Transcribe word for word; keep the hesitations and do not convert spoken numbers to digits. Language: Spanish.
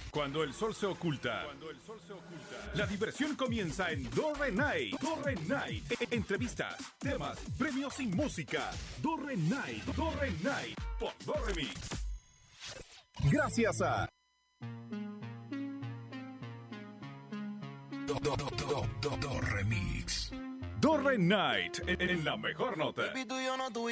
Cuando el sol se oculta, Cuando el sol se oculta, la diversión comienza en Dorre Night. Dorre Night. E- Entrevistas, temas, premios y música. Dorre Night. Dorre Night. Por Dorre Mix. Gracias a Do, do, do, do, do, do, Remix. Dorre Night en, en la mejor nota. Baby, tú y yo no tuvimos